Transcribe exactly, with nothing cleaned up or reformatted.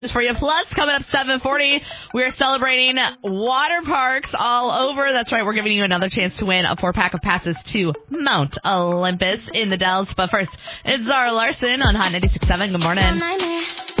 For you. Plus, coming up seven forty, we are celebrating water parks all over. That's right. We're giving you another chance to win a four-pack of passes to Mount Olympus in the Dells. But first, it's Zara Larson on Hot ninety-six point seven. Good morning.